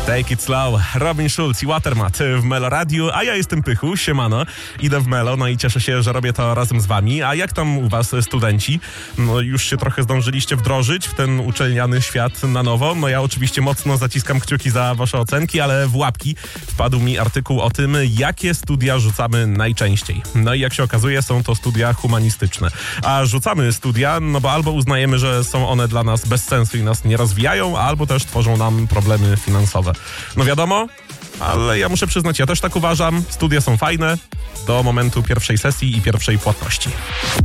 Take it slow. Robin Schulz i Watermat w Melo Radio, a ja jestem Pychu, siemano. Idę w Melo, no i cieszę się, że robię to razem z wami. A jak tam u was, studenci? No już się trochę zdążyliście wdrożyć w ten uczelniany świat na nowo. No ja oczywiście mocno zaciskam kciuki za wasze ocenki, ale w łapki wpadł mi artykuł o tym, jakie studia rzucamy najczęściej. No i jak się okazuje, są to studia humanistyczne. A rzucamy studia, no bo albo uznajemy, że są one dla nas bez sensu i nas nie rozwijają, albo też tworzą nam problemy finansowe. No wiadomo, ale ja muszę przyznać, ja też tak uważam. Studia są fajne do momentu pierwszej sesji i pierwszej płatności.